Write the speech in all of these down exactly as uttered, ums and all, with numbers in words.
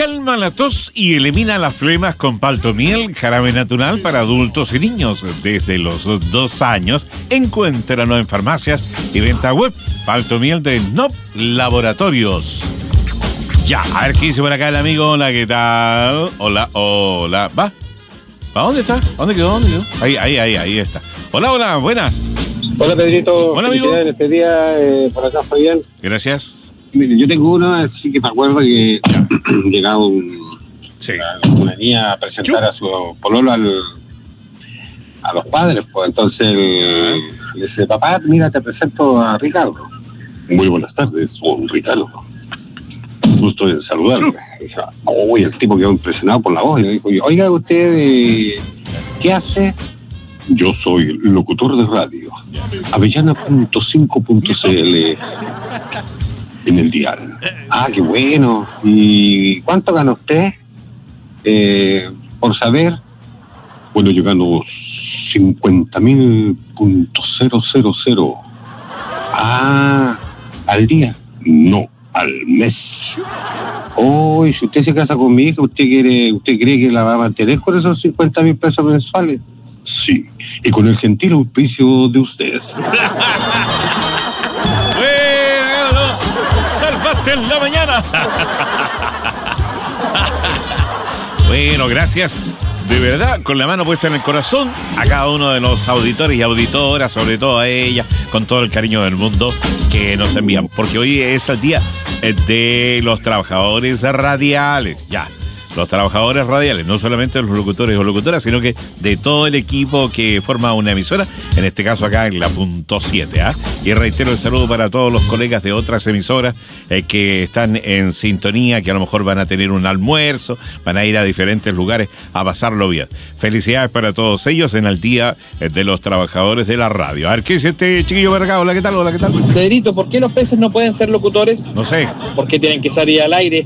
calma la tos y elimina las flemas con Paltomiel, jarabe natural para adultos y niños desde los dos años. Encuéntralo en farmacias y venta web. Paltomiel de N O P Laboratorios. Ya, a ver qué dice por acá el amigo. Hola, ¿qué tal? Hola, hola. ¿Va? ¿Va? ¿Dónde está? ¿Dónde quedó? ¿Dónde quedó? Ahí, ahí, ahí, ahí está. Hola, hola, buenas. Hola, Pedrito. Hola, amigo. En este día, eh, por acá, Fabián. Gracias. Mire, yo tengo una, así que me acuerdo que llegaba un, Sí. una, una niña a presentar a su pololo al, a los padres, pues entonces el, le dice, papá, mira, te presento a Ricardo. Muy buenas tardes, don Ricardo. Gusto en saludarme. Y dije, oh, y el tipo quedó impresionado por la voz y le dijo, oiga, usted, eh, ¿qué hace? Yo soy locutor de radio, avellana punto cinco punto c l en el dial. Ah, qué bueno. ¿Y cuánto gana usted? Eh, por saber. Bueno, yo gano cincuenta mil punto cero cero cero. Ah, ¿al día? No, al mes. Oh, y si usted se casa con mi hija, ¿usted quiere, usted cree que la va a mantener con esos cincuenta mil pesos mensuales? Sí, y con el gentil auspicio de ustedes. Bueno, salvaste en la mañana. Bueno, gracias. De verdad, con la mano puesta en el corazón, a cada uno de los auditores y auditoras, sobre todo a ella, con todo el cariño del mundo que nos envían. Porque hoy es el día de los trabajadores radiales. Ya. Los trabajadores radiales, no solamente los locutores o locutoras, sino que de todo el equipo que forma una emisora, en este caso acá en la punto siete. ¿eh? Y reitero el saludo para todos los colegas de otras emisoras eh, que están en sintonía, que a lo mejor van a tener un almuerzo, van a ir a diferentes lugares a pasarlo bien. Felicidades para todos ellos en el Día de los Trabajadores de la Radio. A ver, ¿qué dice este chiquillo para acá? Hola, ¿qué tal? Hola, ¿qué tal? Pedrito, ¿por qué los peces no pueden ser locutores? No sé. Porque tienen que salir al aire.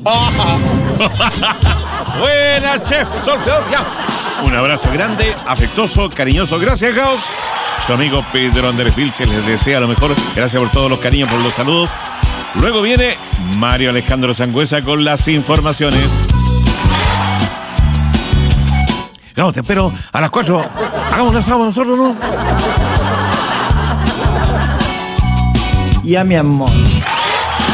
Buenas, chef, Solfeador, ya. Un abrazo grande, afectuoso, cariñoso. Gracias, Gauss. Su amigo Pedro Andrés Vilches les desea lo mejor. Gracias por todos los cariños, por los saludos. Luego viene Mario Alejandro Sangüesa con las informaciones. No, te espero a las cuatro. Hagamos un asado nosotros, ¿no? Ya, mi amor.